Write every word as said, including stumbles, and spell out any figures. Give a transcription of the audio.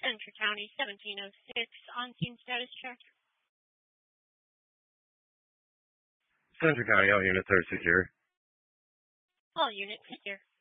Centre County seventeen oh six, on-scene status check. Centre County, all units are secure. All units secure.